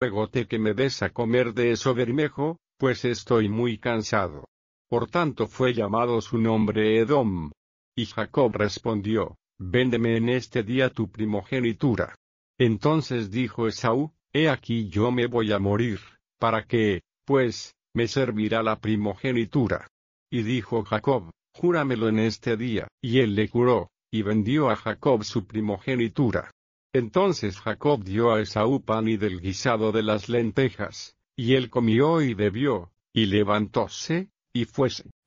ruégote que me des a comer de eso bermejo, pues estoy muy cansado. Por tanto fue llamado su nombre Edom. Y Jacob respondió, véndeme en este día tu primogenitura. Entonces dijo Esaú, he aquí yo me voy a morir, ¿para qué, pues, me servirá la primogenitura? Y dijo Jacob, júramelo en este día. Y él le juró, y vendió a Jacob su primogenitura. Entonces Jacob dio a Esaú pan y del guisado de las lentejas, y él comió y bebió, y levantóse, y fuese.